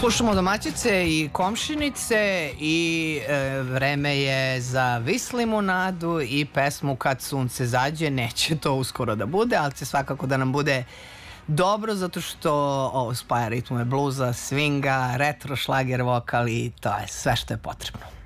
Slušamo domaćice i komšinice i vreme je za Vis limunadu i pesmu Kad sunce zađe. Neće to uskoro da bude, ali će svakako da nam bude dobro, zato što ovo spaja ritmove bluza, swinga, retro šlager vokal i to je sve što je potrebno.